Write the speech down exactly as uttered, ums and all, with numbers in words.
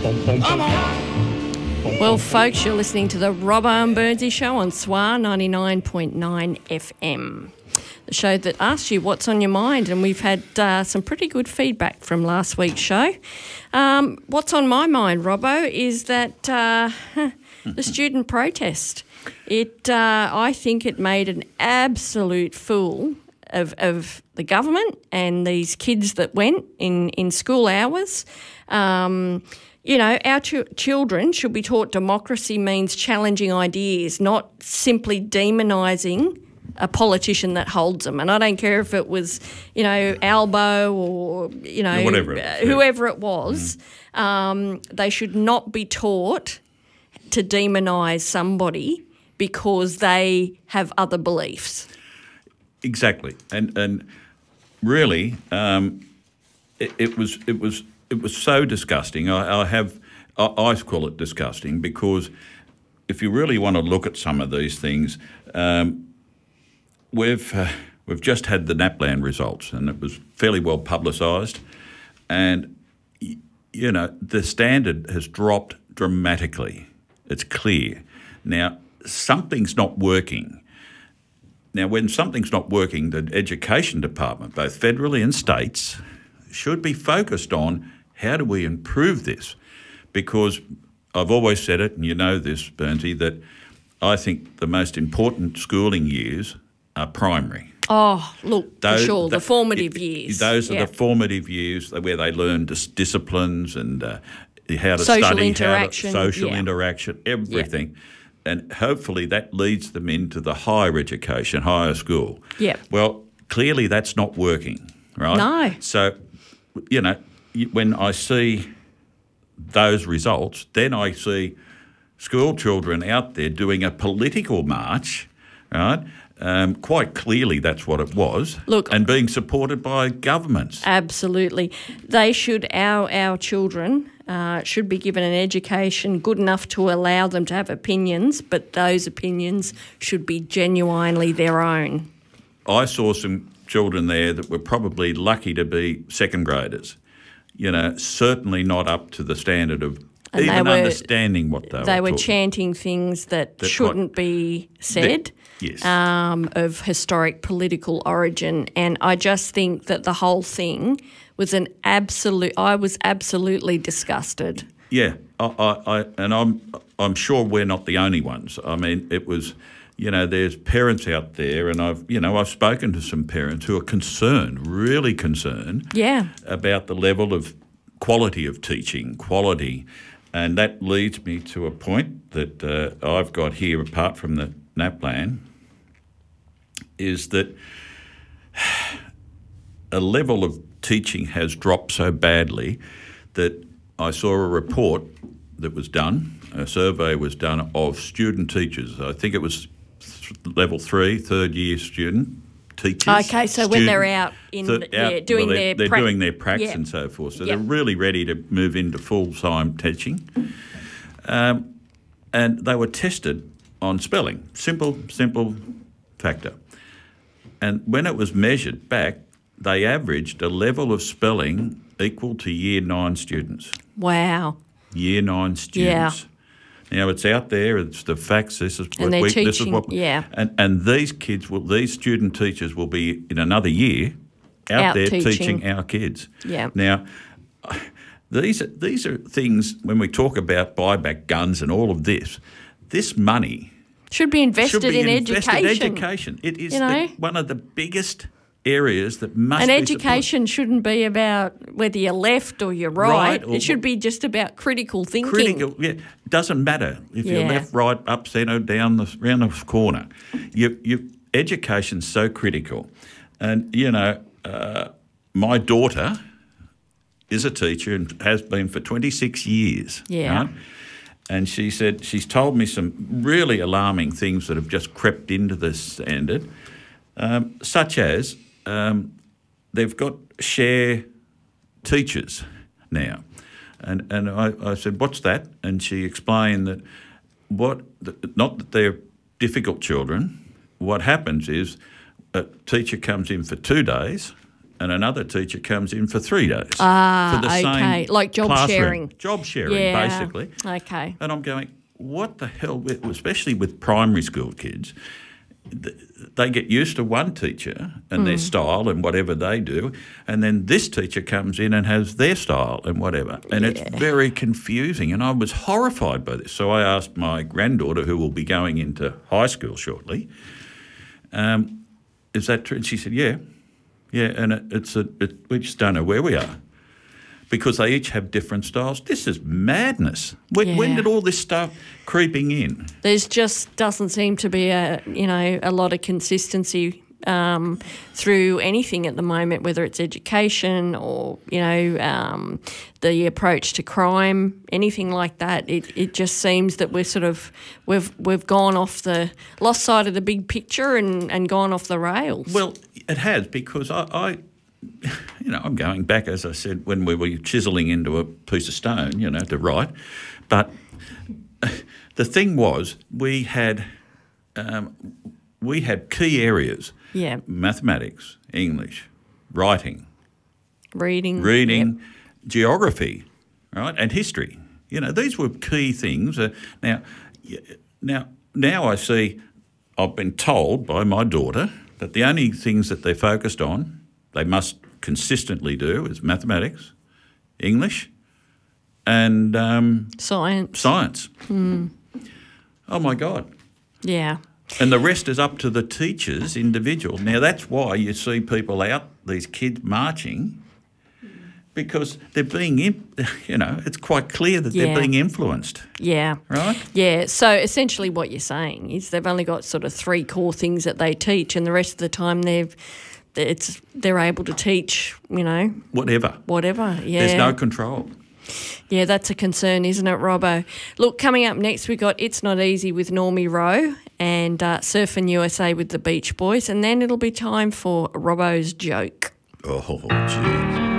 Well, folks, you're listening to the Robbo and Burnsy Show on S W A ninety-nine point nine F M, the show that asks you what's on your mind, and we've had uh, some pretty good feedback from last week's show. Um, what's on my mind, Robbo, is that uh, the student protest. It, uh, I think it made an absolute fool of, of the government and these kids that went in, in school hours. Um, you know, our ch- children should be taught democracy means challenging ideas, not simply demonising a politician that holds them. And I don't care if it was, you know, Albo or, you know, yeah, whatever it was, whoever it was. Mm. Um, they should not be taught to demonise somebody because they have other beliefs. Exactly, and and really, um, it, it was it was it was so disgusting. I, I have I, I call it disgusting because if you really want to look at some of these things, um, we've uh, we've just had the NAPLAN results, and it was fairly well publicised, and y- you know the standard has dropped dramatically. It's clear now. Something's not working. Now, when something's not working, the Education Department, both federally and states, should be focused on how do we improve this? Because I've always said it, and you know this, Burnsy, that I think the most important schooling years are primary. Oh, look, those, for sure, the, the formative it, years. Those are yeah. the formative years where they learn dis- disciplines and uh, how to social study, interaction, how to, social yeah. interaction, everything. Yeah. And hopefully that leads them into the higher education, higher school. Yeah. Well, clearly that's not working, right? No. So, you know, when I see those results, then I see school children out there doing a political march, right? Um, quite clearly that's what it was. Look, and being supported by governments. Absolutely. They should, our, our children uh, should be given an education good enough to allow them to have opinions, but those opinions should be genuinely their own. I saw some children there that were probably lucky to be second graders, you know, certainly not up to the standard of and even were, understanding what they, they were They were chanting things that, that shouldn't quite, be said. That, Yes. Um, of historic political origin. And I just think that the whole thing was an absolute, I was absolutely disgusted. Yeah, I, I, I, and I'm I'm sure we're not the only ones. I mean, it was, you know, there's parents out there, and I've, you know, I've spoken to some parents who are concerned, really concerned yeah. about the level of quality of teaching, quality. And that leads me to a point that uh, I've got here, apart from the NAPLAN, is that a level of teaching has dropped so badly that I saw a report that was done, a survey was done of student teachers. I think it was level three, third year student teachers. Okay, so student, when they're out in th- the, yeah, out, doing well, they're, their they're prac- doing their pracs yeah. and so forth. So yep. they're really ready to move into full-time teaching. Um, and they were tested on spelling, simple, simple factor. And when it was measured back, they averaged a level of spelling equal to year nine students. Wow. Year nine students. Yeah. Now it's out there. It's the facts. This is what and they're we. Teaching, this is what. Yeah. And and these kids will. These student teachers will be in another year out, out there teaching. teaching our kids. Yeah. Now, these are, these are things when we talk about buyback guns and all of this. This money. Should be invested should be in invested education. education. It is you know? the, one of the biggest areas that must and be education supported. Shouldn't be about whether you're left or you're right. right or, it should be just about critical thinking. Critical, yeah. Doesn't matter if yeah. you're left, right, up, centre, down the round the corner. You, you, education's so critical, and you know, uh, my daughter is a teacher and has been for twenty-six years. Yeah. Right? And she said she's told me some really alarming things that have just crept into the standard, um, such as um, they've got share teachers now. And and I, I said, what's that? And she explained that what not that they're difficult children. What happens is a teacher comes in for two days and another teacher comes in for three days. Ah, for the okay. same Like job classroom. sharing. Job sharing, Yeah. basically. Okay. And I'm going, what the hell, especially with primary school kids, they get used to one teacher and mm. their style and whatever they do, and then this teacher comes in and has their style and whatever. And yeah. it's very confusing, and I was horrified by this. So I asked my granddaughter, who will be going into high school shortly, um, is that true? And she said, yeah. Yeah, and it, it's a, it, we just don't know where we are because they each have different styles. This is madness. When, yeah. when did all this stuff creeping in? There's just doesn't seem to be a you know a lot of consistency um, through anything at the moment, whether it's education or you know um, the approach to crime, anything like that. It it just seems that we're sort of we've we've gone off the lost sight of the big picture and, and gone off the rails. Well, it has because I. I You know, I'm going back, as I said, when we were chiselling into a piece of stone, you know, to write. But the thing was, we had um, we had key areas: yeah, mathematics, English, writing, reading, reading, yep. geography, right, and history. You know, these were key things. Uh, now, now, now I see. I've been told by my daughter that the only things that they're focused on, they must consistently do, is mathematics, English, and um, science. Science. Mm. Oh my God! Yeah. And the rest is up to the teachers, individual. Now that's why you see people out, these kids marching, because they're being, you know, it's quite clear that yeah. they're being influenced. Yeah. Right? Yeah. So essentially what you're saying is they've only got sort of three core things that they teach, and the rest of the time they've it's they're able to teach, you know. Whatever. Whatever, yeah. There's no control. Yeah, that's a concern, isn't it, Robbo? Look, coming up next, we've got It's Not Easy with Normie Rowe and uh, Surfing U S A with the Beach Boys, and then it'll be time for Robbo's joke. Oh, geez.